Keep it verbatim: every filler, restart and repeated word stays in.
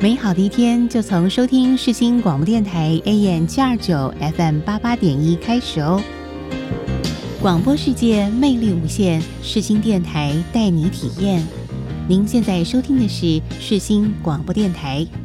美好的一天就从收听世新广播电台 A M 七二九 F M 八八点一开始哦。广播世界魅力无限，世新电台带你体验。您现在收听的是世新广播电台